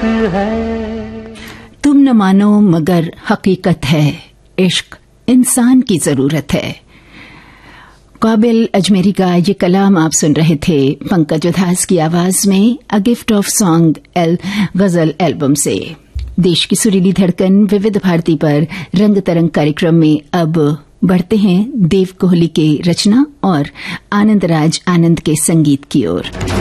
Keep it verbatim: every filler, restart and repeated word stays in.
है। तुम न मानो मगर हकीकत है, इश्क इंसान की जरूरत है। काबिल अजमेरी का ये कलाम आप सुन रहे थे पंकज उधास की आवाज में a gift of song L गजल एल्बम से। देश की सुरीली धड़कन विविध भारती पर रंग तरंग कार्यक्रम में अब बढ़ते हैं देव कोहली के रचना और आनंद राज आनंद के संगीत की ओर।